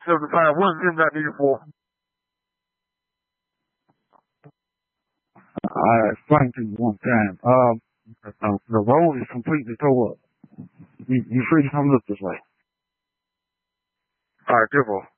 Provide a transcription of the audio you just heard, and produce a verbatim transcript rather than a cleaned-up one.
seventy-five. What is it I need it for? I explained to you one time. Um, uh, the road is completely tore up. You, you free to come look this way. All right, good.